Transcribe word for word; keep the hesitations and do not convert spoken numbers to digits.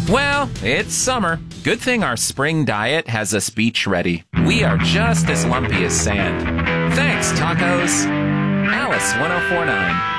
Well, it's summer. Good thing our spring diet has us beach ready. We are just as lumpy as sand. Thanks, tacos. Alice one oh four nine.